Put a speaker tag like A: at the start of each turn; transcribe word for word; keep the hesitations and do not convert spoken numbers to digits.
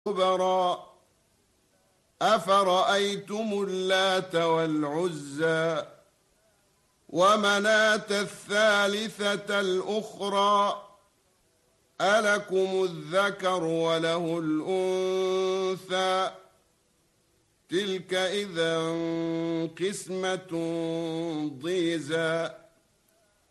A: كبرى أفرأيتم اللات والعزى ومناة الثالثة الأخرى ألكم الذكر وله الأنثى تلك إذا قسمة ضيزى